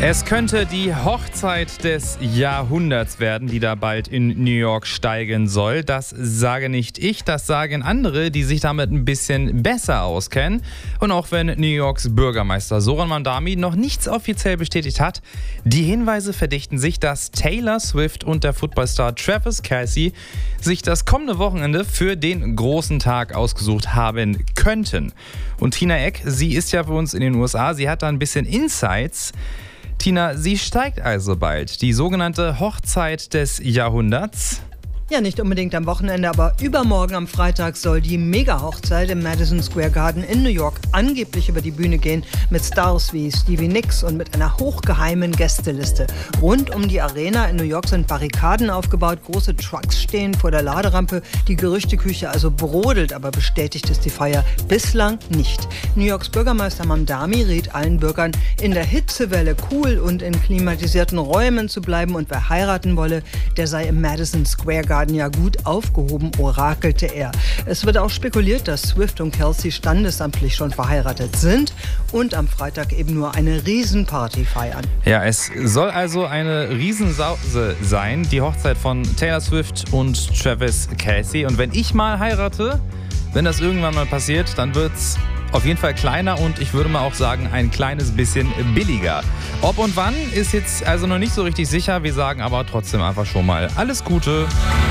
Es könnte die Hochzeit des Jahrhunderts werden, die da bald in New York steigen soll. Das sage nicht ich, das sagen andere, die sich damit ein bisschen besser auskennen. Und auch wenn New Yorks Bürgermeister Zoran Mamdani noch nichts offiziell bestätigt hat, die Hinweise verdichten sich, dass Taylor Swift und der Footballstar Travis Kelce sich das kommende Wochenende für den großen Tag ausgesucht haben könnten. Und Tina Eck, sie ist ja für uns in den USA, sie hat da ein bisschen Insights. Tina, sie steigt also bald, die sogenannte Hochzeit des Jahrhunderts. Ja, nicht unbedingt am Wochenende, aber übermorgen am Freitag soll die Mega-Hochzeit im Madison Square Garden in New York angeblich über die Bühne gehen mit Stars wie Stevie Nicks und mit einer hochgeheimen Gästeliste. Rund um die Arena in New York sind Barrikaden aufgebaut, große Trucks stehen vor der Laderampe, die Gerüchteküche also brodelt, aber bestätigt ist die Feier bislang nicht. New Yorks Bürgermeister Mamdani rät allen Bürgern, in der Hitzewelle cool und in klimatisierten Räumen zu bleiben, und wer heiraten wolle, der sei im Madison Square Garden ja gut aufgehoben, orakelte er. Es wird auch spekuliert, dass Swift und Kelce standesamtlich schon verheiratet sind und am Freitag eben nur eine Riesenparty feiern. Ja, es soll also eine Riesensause sein, die Hochzeit von Taylor Swift und Travis Kelce. Und wenn ich mal heirate, wenn das irgendwann mal passiert, dann wird's auf jeden Fall kleiner und ich würde mal auch sagen, ein kleines bisschen billiger. Ob und wann ist jetzt also noch nicht so richtig sicher. Wir sagen aber trotzdem einfach schon mal alles Gute.